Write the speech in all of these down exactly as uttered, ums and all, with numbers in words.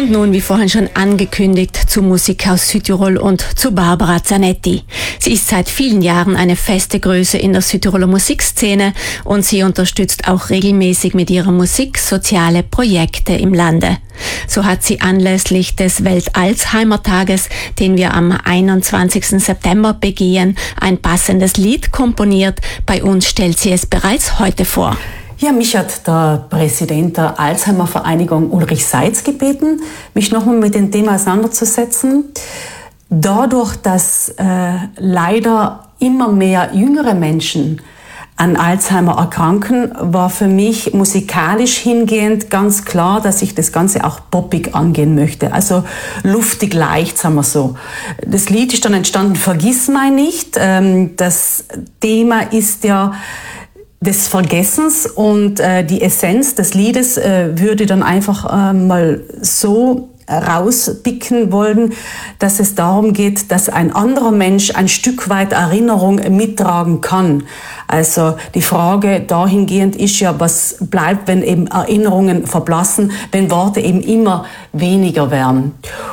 Und nun, wie vorhin schon angekündigt, zu Musik aus Südtirol und zu Barbara Zanetti. Sie ist seit vielen Jahren eine feste Größe in der Südtiroler Musikszene und sie unterstützt auch regelmäßig mit ihrer Musik soziale Projekte im Lande. So hat sie anlässlich des Welt-Alzheimer-Tages, den wir am einundzwanzigsten September begehen, ein passendes Lied komponiert. Bei uns stellt sie es bereits heute vor. Ja, mich hat der Präsident der Alzheimer-Vereinigung Ulrich Seitz gebeten, mich nochmal mit dem Thema auseinanderzusetzen. Dadurch, dass äh, leider immer mehr jüngere Menschen an Alzheimer erkranken, war für mich musikalisch hingehend ganz klar, dass ich das Ganze auch poppig angehen möchte. Also luftig leicht, sagen wir so. Das Lied ist dann entstanden, Vergiss mein nicht. Ähm, das Thema ist ja des Vergessens und äh, die Essenz des Liedes äh, würde dann einfach äh, mal so rauspicken wollen, dass es darum geht, dass ein anderer Mensch ein Stück weit Erinnerung mittragen kann. Also die Frage dahingehend ist ja, was bleibt, wenn eben Erinnerungen verblassen, wenn Worte eben immer weniger werden.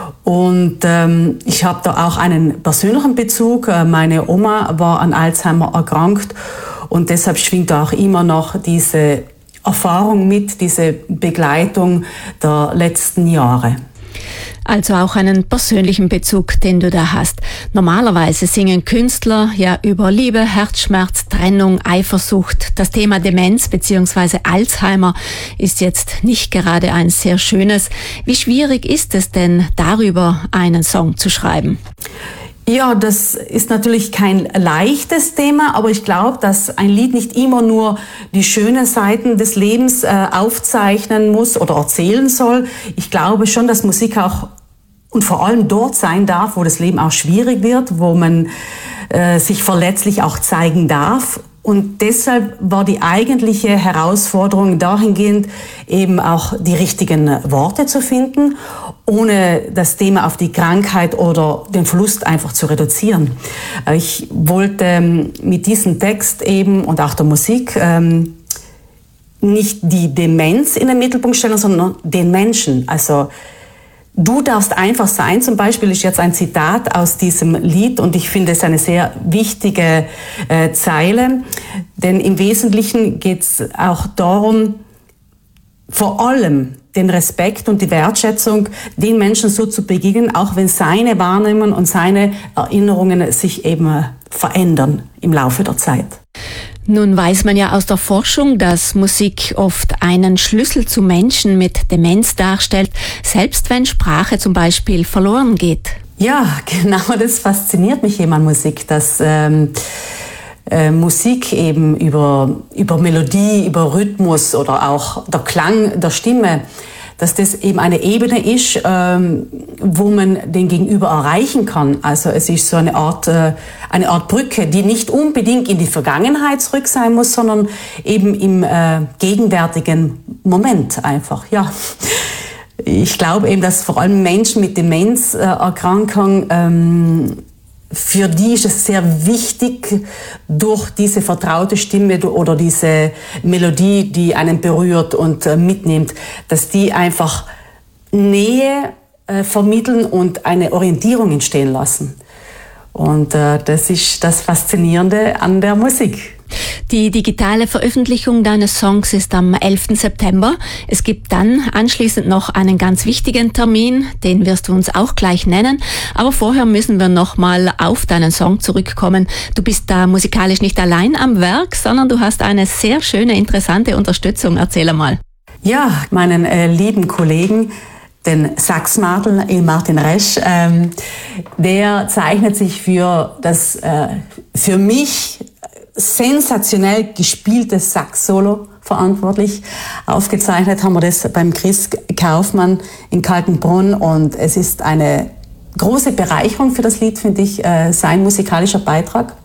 Und ähm, ich habe da auch einen persönlichen Bezug. Meine Oma war an Alzheimer erkrankt und deshalb schwingt auch immer noch diese Erfahrung mit, diese Begleitung der letzten Jahre. Also auch einen persönlichen Bezug, den du da hast. Normalerweise singen Künstler ja über Liebe, Herzschmerz, Trennung, Eifersucht. Das Thema Demenz bzw. Alzheimer ist jetzt nicht gerade ein sehr schönes. Wie schwierig ist es denn, darüber einen Song zu schreiben? Ja, das ist natürlich kein leichtes Thema, aber ich glaube, dass ein Lied nicht immer nur die schönen Seiten des Lebens äh, aufzeichnen muss oder erzählen soll. Ich glaube schon, dass Musik auch und vor allem dort sein darf, wo das Leben auch schwierig wird, wo man äh, sich verletzlich auch zeigen darf. Und deshalb war die eigentliche Herausforderung dahingehend, eben auch die richtigen Worte zu finden, ohne das Thema auf die Krankheit oder den Verlust einfach zu reduzieren. Ich wollte mit diesem Text eben und auch der Musik ähm, nicht die Demenz in den Mittelpunkt stellen, sondern den Menschen. Also du darfst einfach sein, zum Beispiel ist jetzt ein Zitat aus diesem Lied und ich finde es eine sehr wichtige äh, Zeile, denn im Wesentlichen geht es auch darum, vor allem den Respekt und die Wertschätzung den Menschen so zu begegnen, auch wenn seine Wahrnehmungen und seine Erinnerungen sich eben verändern im Laufe der Zeit. Nun weiß man ja aus der Forschung, dass Musik oft einen Schlüssel zu Menschen mit Demenz darstellt, selbst wenn Sprache zum Beispiel verloren geht. Ja, genau, das fasziniert mich eben an Musik, dass ähm, äh, Musik eben über, über Melodie, über Rhythmus oder auch der Klang der Stimme, dass das eben eine Ebene ist, ähm, wo man den Gegenüber erreichen kann. Also es ist so eine Art, äh, eine Art Brücke, die nicht unbedingt in die Vergangenheit zurück sein muss, sondern eben im äh, gegenwärtigen Moment einfach. Ja, ich glaube eben, dass vor allem Menschen mit Demenzerkrankung ähm, für die ist es sehr wichtig, durch diese vertraute Stimme oder diese Melodie, die einen berührt und äh, mitnimmt, dass die einfach Nähe äh, vermitteln und eine Orientierung entstehen lassen. Und äh, das ist das Faszinierende an der Musik. Die digitale Veröffentlichung deines Songs ist am elften September. Es gibt dann anschließend noch einen ganz wichtigen Termin, den wirst du uns auch gleich nennen. Aber vorher müssen wir nochmal auf deinen Song zurückkommen. Du bist da musikalisch nicht allein am Werk, sondern du hast eine sehr schöne, interessante Unterstützung. Erzähl mal. Ja, meinen äh, lieben Kollegen, den Saxmadel Martin Resch, ähm, der zeichnet sich für das äh, für mich sensationell gespieltes Sax-Solo verantwortlich. Aufgezeichnet haben wir das beim Chris Kaufmann in Kaltenbrunn und es ist eine große Bereicherung für das Lied, finde ich, äh, sein musikalischer Beitrag.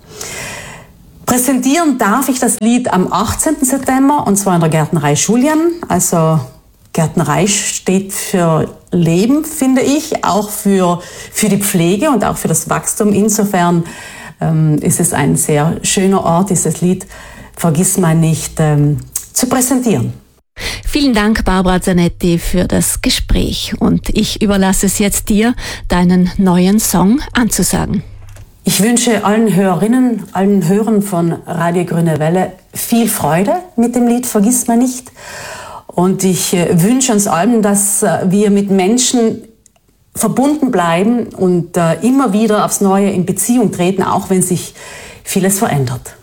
Präsentieren darf ich das Lied am achtzehnten September und zwar in der Gärtnerei Julian. Also Gärtnerei steht für Leben, finde ich, auch für, für die Pflege und auch für das Wachstum. Insofern ähm, ist es ein sehr schöner Ort, dieses Lied Vergiss mein nicht ähm, zu präsentieren. Vielen Dank, Barbara Zanetti, für das Gespräch. Und ich überlasse es jetzt dir, deinen neuen Song anzusagen. Ich wünsche allen Hörerinnen, allen Hörern von Radio Grüne Welle viel Freude mit dem Lied Vergiss mir nicht. Und ich äh, wünsche uns allen, dass äh, wir mit Menschen verbunden bleiben und äh, immer wieder aufs Neue in Beziehung treten, auch wenn sich vieles verändert.